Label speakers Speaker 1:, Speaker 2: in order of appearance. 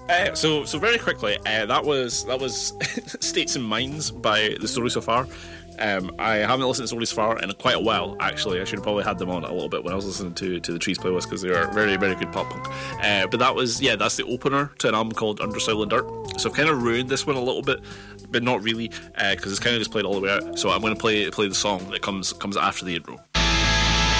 Speaker 1: So very quickly, that was States and Minds by The Story So Far. I haven't listened to Story So Far in quite a while, actually. I should have probably had them on a little bit when I was listening to the Trees playlist, because they are very, very good pop punk. But that's the opener to an album called Under Soil and Dirt. So I've kind of ruined this one a little bit, but not really, because it's kind of just played all the way out. So I'm going to play the song that comes after the intro.